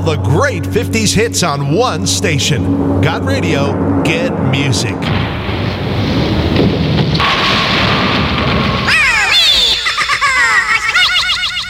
All the great 50s hits on one station. Got Radio, get music.